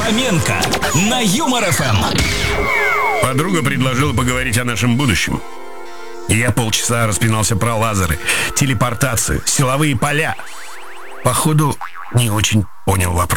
Фоменко на Юмор ФМ. Подруга предложила поговорить о нашем будущем. Я полчаса распинался про лазеры, телепортацию, силовые поля. Походу, не очень понял вопрос.